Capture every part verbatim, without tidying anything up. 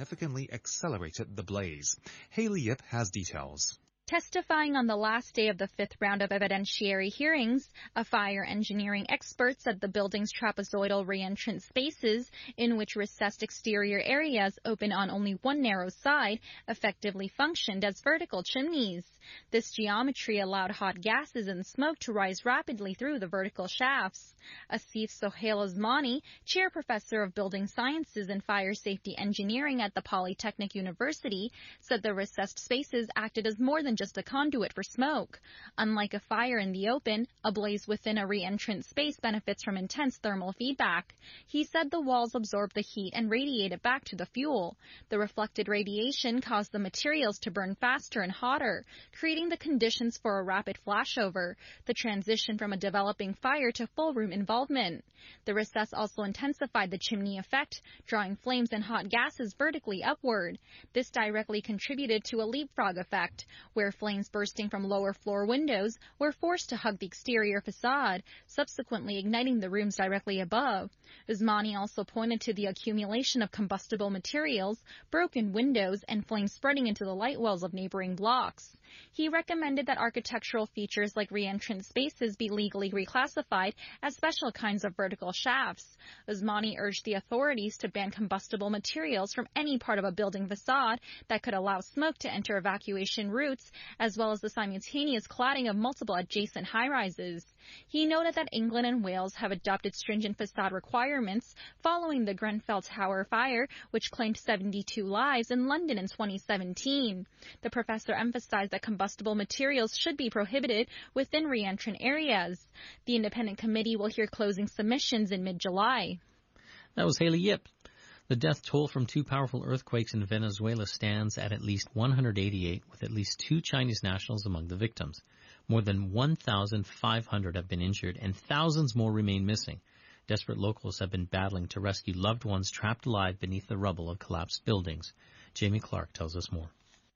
significantly accelerated the blaze. Haley Yip has details. Testifying on the last day of the fifth round of evidentiary hearings, a fire engineering expert said the building's trapezoidal reentrance spaces, in which recessed exterior areas open on only one narrow side, effectively functioned as vertical chimneys. This geometry allowed hot gases and smoke to rise rapidly through the vertical shafts. Asif Sohail Osmani, chair professor of building sciences and fire safety engineering at the Polytechnic University, said the recessed spaces acted as more than just a conduit for smoke. Unlike a fire in the open, a blaze within a re-entrant space benefits from intense thermal feedback. He said the walls absorb the heat and radiate it back to the fuel. The reflected radiation caused the materials to burn faster and hotter, creating the conditions for a rapid flashover, the transition from a developing fire to full room involvement. The recess also intensified the chimney effect, drawing flames and hot gases vertically upward. This directly contributed to a leapfrog effect, where flames bursting from lower floor windows were forced to hug the exterior facade, subsequently igniting the rooms directly above. Usmani also pointed to the accumulation of combustible materials, broken windows, and flames spreading into the light wells of neighboring blocks. He recommended that architectural features like re-entrant spaces be legally reclassified as special kinds of vertical shafts. Usmani urged the authorities to ban combustible materials from any part of a building facade that could allow smoke to enter evacuation routes, as well as the simultaneous cladding of multiple adjacent high-rises. He noted that England and Wales have adopted stringent facade requirements following the Grenfell Tower fire, which claimed seventy-two lives in London in twenty seventeen. The professor emphasized that combustible materials should be prohibited within re-entrant areas. The independent committee will hear closing submissions in mid-July. That was Haley Yip. The death toll from two powerful earthquakes in Venezuela stands at at least one hundred eighty-eight, with at least two Chinese nationals among the victims. More than one thousand five hundred have been injured, and thousands more remain missing. Desperate locals have been battling to rescue loved ones trapped alive beneath the rubble of collapsed buildings. Jamie Clark tells us more.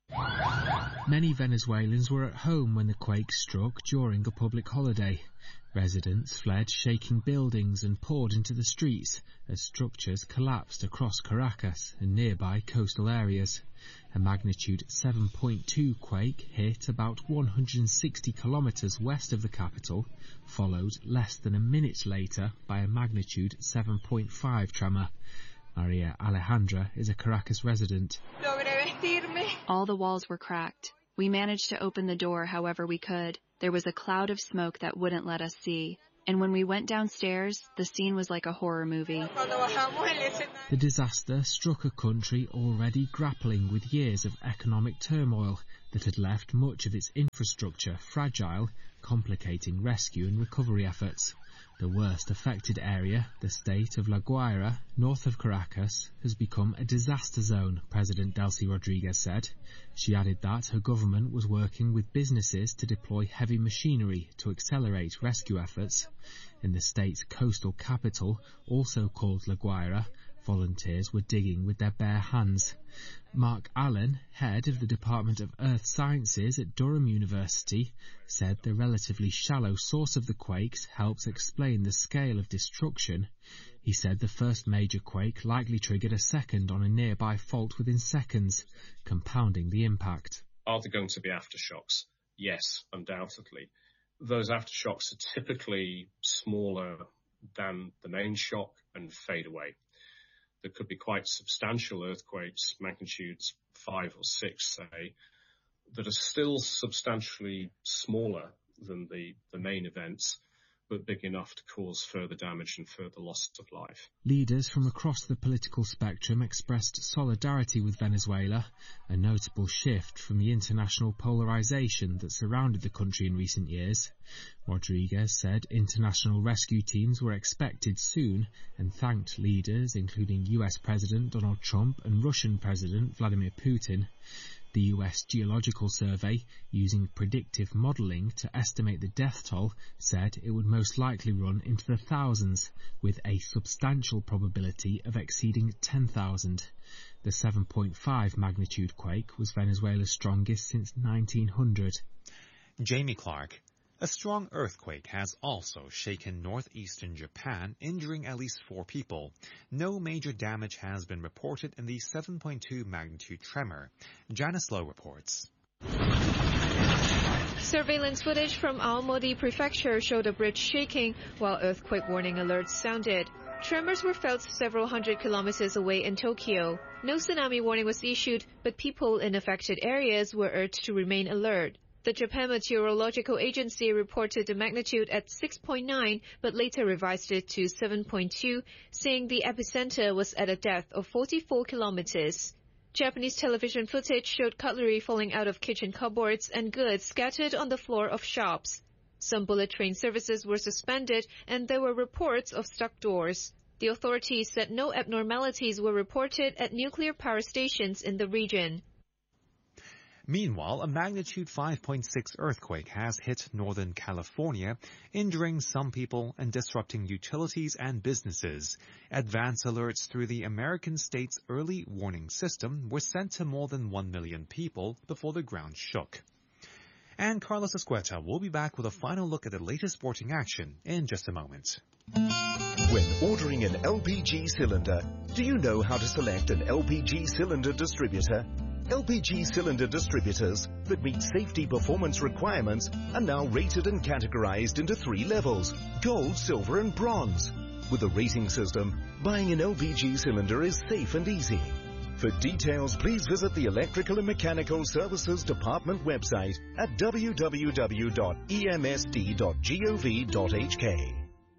Many Venezuelans were at home when the quake struck during a public holiday. Residents fled shaking buildings and poured into the streets as structures collapsed across Caracas and nearby coastal areas. A magnitude seven point two quake hit about one hundred sixty kilometers west of the capital, followed less than a minute later by a magnitude seven point five tremor. Maria Alejandra is a Caracas resident. All the walls were cracked. We managed to open the door however we could. There was a cloud of smoke that wouldn't let us see. And when we went downstairs, the scene was like a horror movie. The disaster struck a country already grappling with years of economic turmoil that had left much of its infrastructure fragile, complicating rescue and recovery efforts. The worst affected area, the state of La Guaira, north of Caracas, has become a disaster zone, President Delcy Rodriguez said. She added that her government was working with businesses to deploy heavy machinery to accelerate rescue efforts. In the state's coastal capital, also called La Guaira, volunteers were digging with their bare hands. Mark Allen, head of the Department of Earth Sciences at Durham University, said the relatively shallow source of the quakes helps explain the scale of destruction. He said the first major quake likely triggered a second on a nearby fault within seconds, compounding the impact. Are there going to be aftershocks? Yes, undoubtedly. Those aftershocks are typically smaller than the main shock and fade away. There could be quite substantial earthquakes, magnitudes five or six, say, that are still substantially smaller than the, the main events, but big enough to cause further damage and further loss of life. Leaders from across the political spectrum expressed solidarity with Venezuela, a notable shift from the international polarization that surrounded the country in recent years. Rodriguez said international rescue teams were expected soon and thanked leaders including U S President Donald Trump and Russian President Vladimir Putin. The U S Geological Survey, using predictive modelling to estimate the death toll, said it would most likely run into the thousands, with a substantial probability of exceeding ten thousand. The seven point five magnitude quake was Venezuela's strongest since nineteen hundred. Jamie Clark. A strong earthquake has also shaken northeastern Japan, injuring at least four people. No major damage has been reported in the seven point two magnitude tremor. Janice Lowe reports. Surveillance footage from Aomori Prefecture showed a bridge shaking while earthquake warning alerts sounded. Tremors were felt several hundred kilometers away in Tokyo. No tsunami warning was issued, but people in affected areas were urged to remain alert. The Japan Meteorological Agency reported the magnitude at six point nine, but later revised it to seven point two, saying the epicenter was at a depth of forty-four kilometers. Japanese television footage showed cutlery falling out of kitchen cupboards and goods scattered on the floor of shops. Some bullet train services were suspended, and there were reports of stuck doors. The authorities said no abnormalities were reported at nuclear power stations in the region. Meanwhile, a magnitude five point six earthquake has hit Northern California, injuring some people and disrupting utilities and businesses. Advance alerts through the American state's early warning system were sent to more than one million people before the ground shook. And Carlos Escueta will be back with a final look at the latest sporting action in just a moment. When ordering an L P G cylinder, do you know how to select an L P G cylinder distributor? L P G cylinder distributors that meet safety performance requirements are now rated and categorized into three levels: gold, silver and bronze. With a rating system, buying an L P G cylinder is safe and easy. For details, please visit the Electrical and Mechanical Services Department website at w w w dot e m s d dot gov dot h k.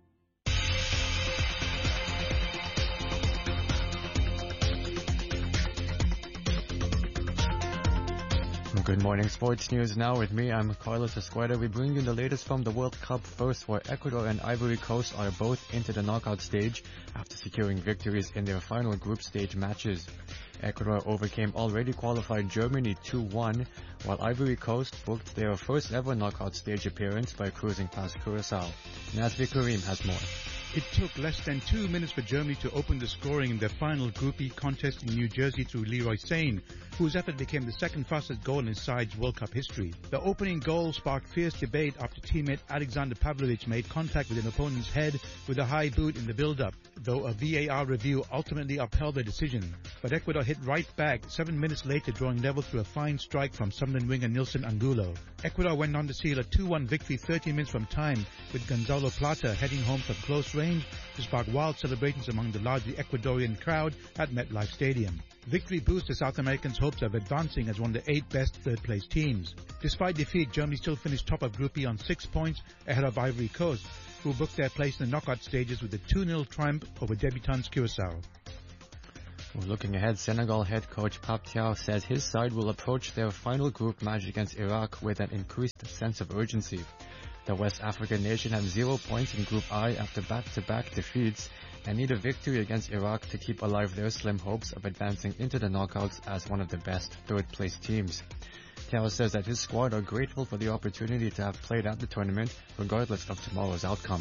Good morning, sports news now with me. I'm Carlos Escueta. We bring you the latest from the World Cup first, where Ecuador and Ivory Coast are both into the knockout stage after securing victories in their final group stage matches. Ecuador overcame already qualified Germany two one, while Ivory Coast booked their first ever knockout stage appearance by cruising past Curacao. Nazvi Karim has more. It took less than two minutes for Germany to open the scoring in their final Group E contest in New Jersey through Leroy Sane, whose effort became the second fastest goal in his side's World Cup history. The opening goal sparked fierce debate after teammate Alexander Pavlovich made contact with an opponent's head with a high boot in the build-up, though a V A R review ultimately upheld the decision. But Ecuador hit right back, seven minutes later drawing level through a fine strike from Sunderland winger Nilson Angulo. Ecuador went on to seal a two one victory thirty minutes from time, with Gonzalo Plata heading home from close range to spark wild celebrations among the largely Ecuadorian crowd at MetLife Stadium. Victory boosts the South Americans' hopes of advancing as one of the eight best third-place teams. Despite defeat, Germany still finished top of Group E on six points ahead of Ivory Coast, who booked their place in the knockout stages with a two nil triumph over debutants Curacao. Well, looking ahead, Senegal head coach Pape Thiaw says his side will approach their final group match against Iraq with an increased sense of urgency. The West African nation had zero points in Group I after back-to-back defeats and need a victory against Iraq to keep alive their slim hopes of advancing into the knockouts as one of the best third-place teams. Thiaw says that his squad are grateful for the opportunity to have played at the tournament regardless of tomorrow's outcome.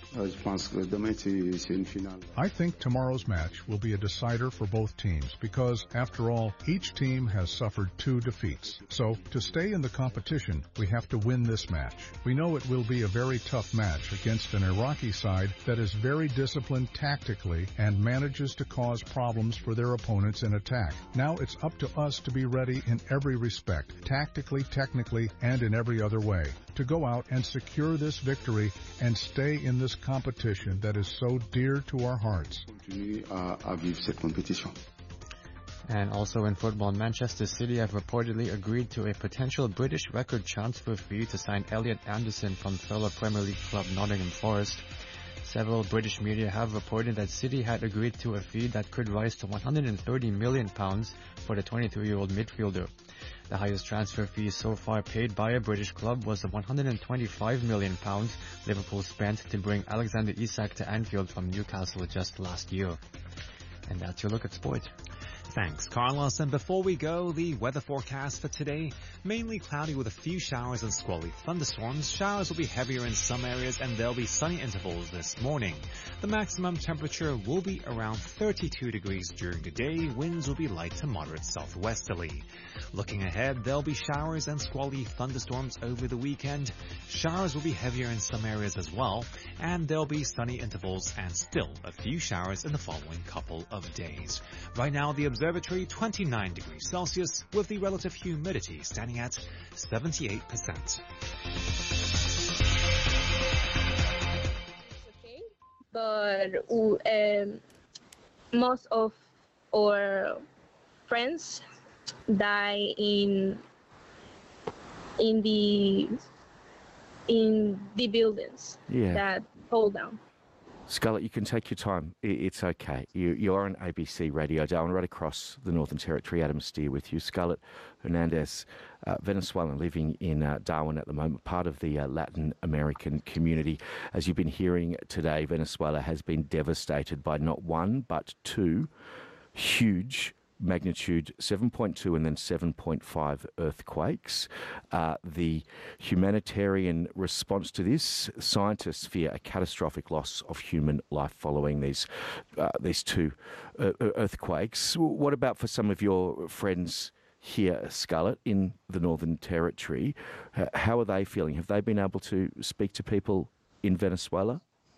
I think tomorrow's match will be a decider for both teams because, after all, each team has suffered two defeats. So, to stay in the competition, we have to win this match. We know it will be a very tough match against an Iraqi side that is very disciplined tactically and manages to cause problems for their opponents in attack. Now it's up to us to be ready in every respect, tactically, technically, and in every other way, to go out and secure this victory and stay in this competition that is so dear to our hearts. And also in football, Manchester City have reportedly agreed to a potential British record transfer fee to sign Elliot Anderson from fellow Premier League club Nottingham Forest. Several British media have reported that City had agreed to a fee that could rise to one hundred thirty million pounds for the twenty-three-year-old midfielder. The highest transfer fee so far paid by a British club was the one hundred twenty-five million pounds Liverpool spent to bring Alexander Isak to Anfield from Newcastle just last year. And that's your look at sport. Thanks, Carlos. And before we go, the weather forecast for today, mainly cloudy with a few showers and squally thunderstorms. Showers will be heavier in some areas and there'll be sunny intervals this morning. The maximum temperature will be around thirty-two degrees during the day. Winds will be light to moderate southwesterly. Looking ahead, there'll be showers and squally thunderstorms over the weekend. Showers will be heavier in some areas as well, and there'll be sunny intervals and still a few showers in the following couple of days. Right now, the observatory, twenty-nine degrees Celsius, with the relative humidity standing at seventy-eight percent. Okay, but um, most of our friends die in in the in the buildings yeah. that hold down. Scarlett, you can take your time. It's okay. You, you're on A B C Radio Darwin, right across the Northern Territory. Adam Steer with you. Scarlett Hernandez, uh, Venezuelan, living in uh, Darwin at the moment, part of the uh, Latin American community. As you've been hearing today, Venezuela has been devastated by not one but two huge magnitude seven point two and then seven point five earthquakes. Uh, the humanitarian response to this, scientists fear a catastrophic loss of human life following these uh, these two uh, earthquakes. What about for some of your friends here, Scarlett, in the Northern Territory? How are they feeling? Have they been able to speak to people in Venezuela?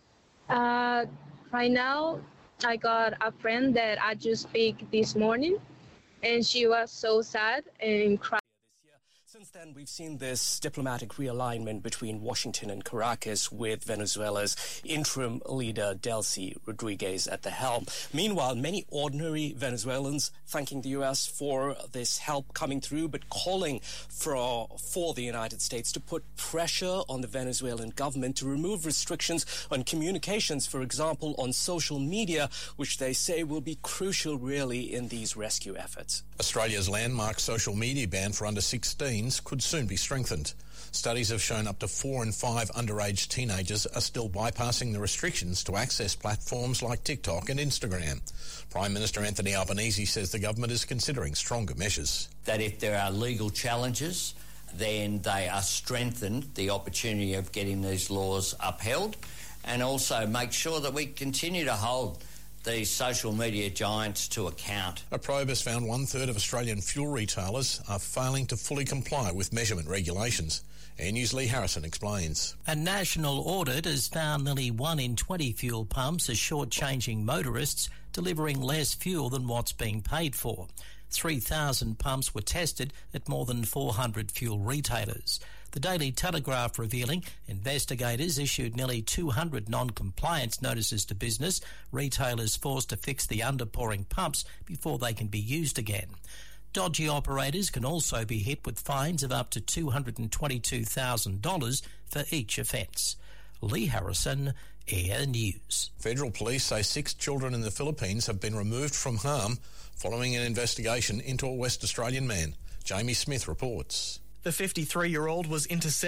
Uh, right now, I got a friend that I just speak this morning, and she was so sad and cried. Since then, we've seen this diplomatic realignment between Washington and Caracas, with Venezuela's interim leader Delcy Rodriguez at the helm. Meanwhile, many ordinary Venezuelans thanking the U S for this help coming through, but calling for, for the United States to put pressure on the Venezuelan government to remove restrictions on communications, for example, on social media, which they say will be crucial, really, in these rescue efforts. Australia's landmark social media ban for under sixteens could soon be strengthened. Studies have shown up to four in five underage teenagers are still bypassing the restrictions to access platforms like TikTok and Instagram. Prime Minister Anthony Albanese says the government is considering stronger measures. That if there are legal challenges, then they are strengthened, the opportunity of getting these laws upheld, and also make sure that we continue to hold these social media giants to account. A probe has found one-third of Australian fuel retailers are failing to fully comply with measurement regulations. Air News' Lee Harrison explains. A national audit has found nearly one in twenty fuel pumps are shortchanging motorists, delivering less fuel than what's being paid for. three thousand pumps were tested at more than four hundred fuel retailers. The Daily Telegraph revealing investigators issued nearly two hundred non-compliance notices to business, retailers forced to fix the underpouring pumps before they can be used again. Dodgy operators can also be hit with fines of up to two hundred twenty-two thousand dollars for each offence. Lee Harrison, Air News. Federal police say six children in the Philippines have been removed from harm following an investigation into a West Australian man. Jamie Smith reports. The fifty-three-year-old was intercepted